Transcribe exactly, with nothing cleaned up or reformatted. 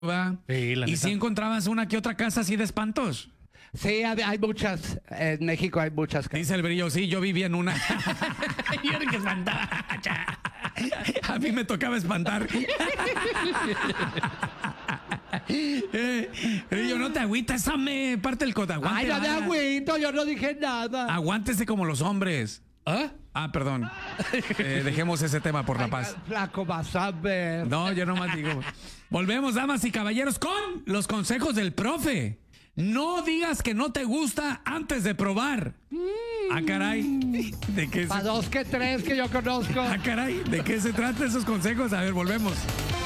Va. Sí, la ¿Y neta. si encontrabas una que otra casa así de espantos? Sí, hay, hay muchas. En México hay muchas. Dice el brillo, sí, yo vivía en una. Yo era el que espantaba. A mí me tocaba espantar. Eh, Brillo, no te agüitas, me parte el codo. Ay, no de agüito, yo no dije nada. Aguántese como los hombres. ¿Ah? Ah, perdón. Eh, dejemos ese tema por la paz. Ay, flaco, vas a ver. No, yo nomás digo. Volvemos, damas y caballeros, con los consejos del profe. No digas que no te gusta antes de probar. Ah, caray. ¿De qué se... Para dos que tres que yo conozco. Ah, caray. ¿De qué se trata esos consejos? A ver, volvemos.